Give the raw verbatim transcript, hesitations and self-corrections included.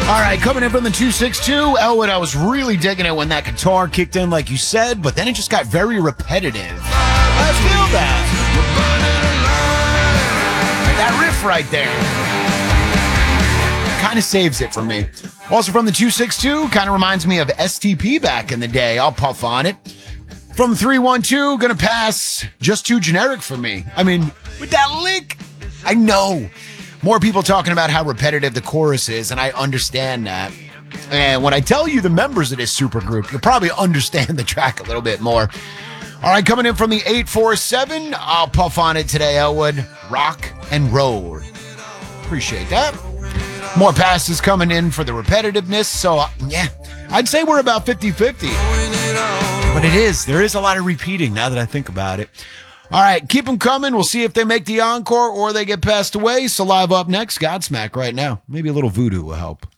All right, coming in from the two six two, Elwood, I was really digging it when that guitar kicked in, like you said, but then it just got very repetitive. I feel that. That riff right there kind of saves it for me. Also from the two six two, kind of reminds me of S T P back in the day. I'll puff on it. From three one two, gonna pass, just too generic for me. I mean, with that lick, I know. More people talking about how repetitive the chorus is, and I understand that. And when I tell you the members of this supergroup, you'll probably understand the track a little bit more. All right, coming in from the eight four seven, I'll puff on it today, Elwood. Rock and roll. Appreciate that. More passes coming in for the repetitiveness, so uh, yeah, I'd say we're about fifty-fifty. But it is, there is a lot of repeating now that I think about it. All right, keep them coming. We'll see if they make the encore or they get passed away. Saliva up next. Godsmack right now. Maybe a little voodoo will help.